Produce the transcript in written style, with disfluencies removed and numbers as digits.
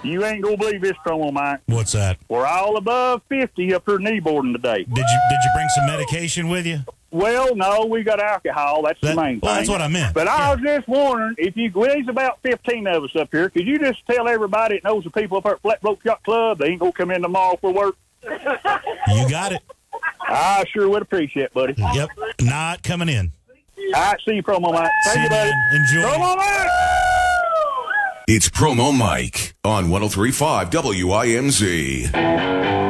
You ain't gonna believe this, Promo Mike. What's that? We're all above 50 up here kneeboarding today. Did you bring some medication with you? Well, no, we got alcohol. That's the main thing. Well, that's what I meant. But I was just wondering, there's about 15 of us up here, could you just tell everybody that knows the people up here at Flatboat Yacht Club they ain't going to come in tomorrow for work? You got it. I sure would appreciate it, buddy. Yep, not coming in. All right, see you, Promo Mike. Thank you, buddy. Man. Enjoy. Promo Mike! It's Promo Mike on 103.5 WIMZ.